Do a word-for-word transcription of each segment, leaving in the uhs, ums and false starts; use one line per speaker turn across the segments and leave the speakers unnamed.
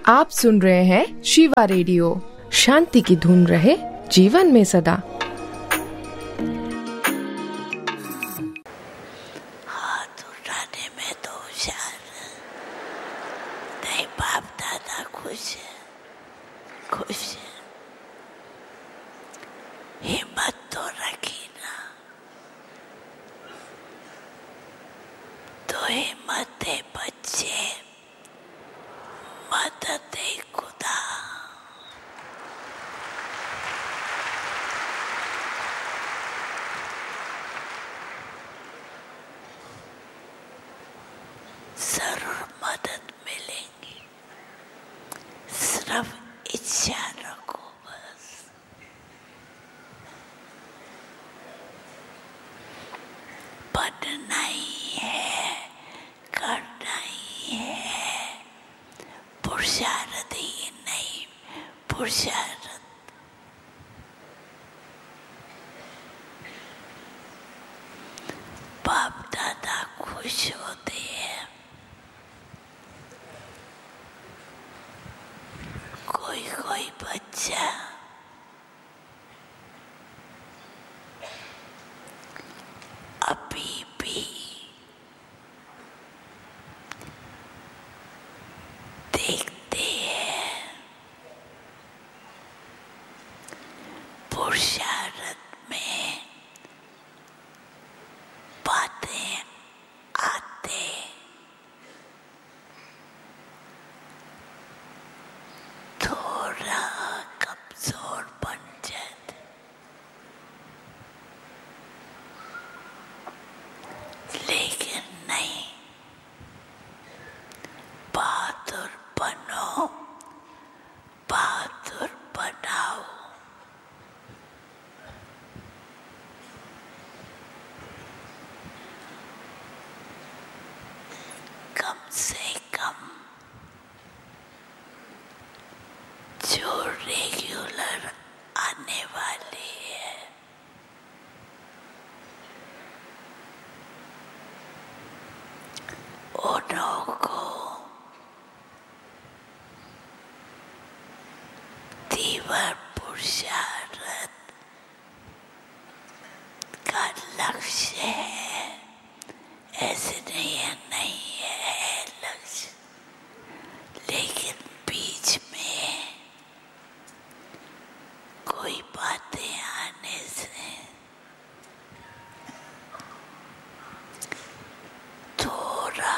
आप सुन रहे हैं शिवा रेडियो। शांति की धुन रहे जीवन में सदा।
हाथ उठाने में तो होशियार नहीं, बाप दादा खुश है, खुश है। हिम्मत तो रखी ना, तो हिम्मत दे बच्चे, मदद दे खुदा। जरूर मदद मिलेगी, सिर्फ इच्छा रखो बस। पढ़ना ही है, करना ही है, पुरुषार्थ ही नहीं, पुरुषार्थ। बाप दादा खुश होते हैं, कोई कोई बच्चा अभी भी देखते हैं पुरुषार्थ में बातें आते, थोड़ा कमजोर बन जाते, लेकिन नहीं, बहादुर बनो, बहादुर बनाओ। कम से कम जो रेगुलर आने वाले हैं, उन्हों को तीव्र पुरुषार्थ का लक्ष्य है। ऐसे नहीं है, नहीं है लक्ष्य, लेकिन बीच में कोई बातें आने से थोड़ा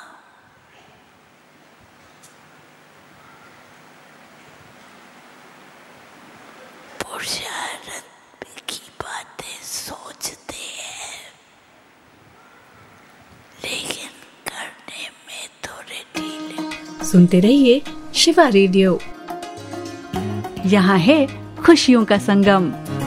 पुरुषार्थ की बातें सोचते हैं, लेकिन करने में थोड़े ढीले।
सुनते रहिए शिवा रेडियो, यहाँ है खुशियों का संगम।